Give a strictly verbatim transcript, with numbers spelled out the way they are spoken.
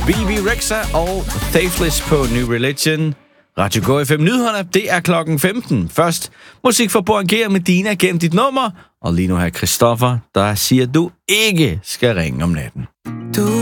B B Rexha og Faithless på New Religion. Radio Go F M nyhederne, det er klokken femten. Først musik for Borgia med Dina gennem dit nummer. Og lige nu her Christoffer, der siger, at du ikke skal ringe om natten. Du